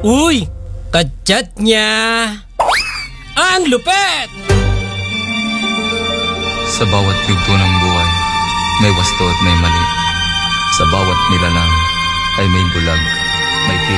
Uy! Kadyat niya! Ang lupet! Sa bawat yugto ng buhay, may wasto at may mali. Sa bawat nilalang ay may bulag, may